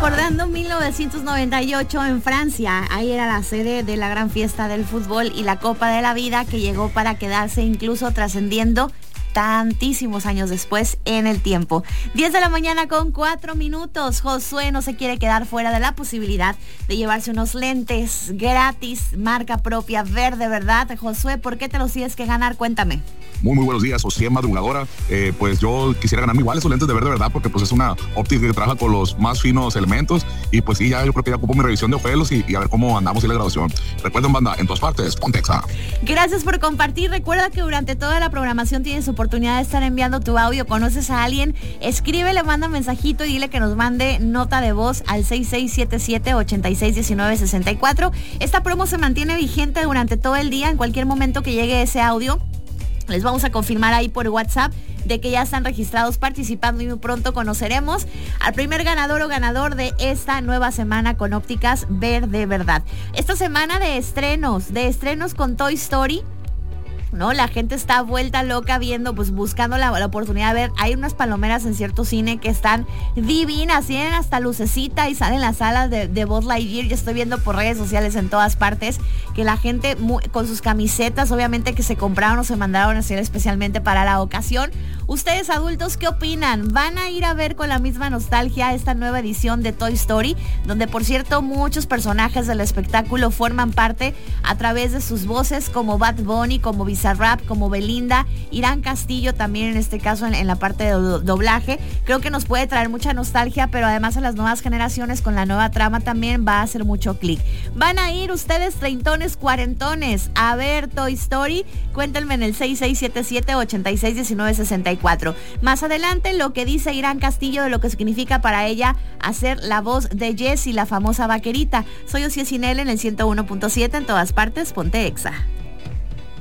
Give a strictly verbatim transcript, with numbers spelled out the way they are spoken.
recordando mil novecientos noventa y ocho en Francia. Ahí era la sede de la gran fiesta del fútbol y la Copa de la Vida, que llegó para quedarse, incluso trascendiendo tantísimos años después en el tiempo. diez de la mañana con cuatro minutos. Josué no se quiere quedar fuera de la posibilidad de llevarse unos lentes gratis, marca propia, verde, ¿verdad? Josué, ¿por qué te los tienes que ganar? Cuéntame. Muy, muy buenos días, José Madrugadora. Eh, pues yo quisiera ganarme igual esos lentes de verde, ¿verdad? Porque pues es una óptica que trabaja con los más finos elementos y pues sí, ya yo creo que ya ocupo mi revisión de ojuelos y, y a ver cómo andamos en la graduación. Recuerden, banda, en todas partes, ponte Exa. Gracias por compartir. Recuerda que durante toda la programación tienes oportunidad de estar enviando tu audio. ¿Conoces a alguien? Escríbele, manda un mensajito y dile que nos mande nota de voz al seis seis siete siete, ocho seis uno nueve seis cuatro. Esta promo se mantiene vigente durante todo el día. En cualquier momento que llegue ese audio, les vamos a confirmar ahí por WhatsApp de que ya están registrados participando y muy pronto conoceremos al primer ganador o ganador de esta nueva semana con ópticas Verde Verdad. Esta semana de estrenos, de estrenos con Toy Story, ¿no? La gente está vuelta loca viendo, pues buscando la, la oportunidad de ver. Hay unas palomeras en cierto cine que están divinas, tienen hasta lucecita y salen las salas de, de Buzz Lightyear. Yo estoy viendo por redes sociales en todas partes que la gente muy, con sus camisetas, obviamente que se compraron o se mandaron a hacer especialmente para la ocasión. Ustedes adultos, ¿qué opinan? ¿Van a ir a ver con la misma nostalgia esta nueva edición de Toy Story? Donde, por cierto, muchos personajes del espectáculo forman parte a través de sus voces, como Bad Bunny, como Bizarrap, como Belinda, Irán Castillo también en este caso en, en la parte de do, doblaje. Creo que nos puede traer mucha nostalgia, pero además a las nuevas generaciones con la nueva trama también va a hacer mucho clic. ¿Van a ir ustedes treintones, cuarentones a ver Toy Story? Cuéntenme en el seis seis siete siete, ocho seis uno nueve seis cuatro. Más adelante lo que dice Irán Castillo de lo que significa para ella hacer la voz de Jessie, la famosa vaquerita. Soy Ociel Sinel en el ciento uno punto siete, en todas partes, ponte Exa.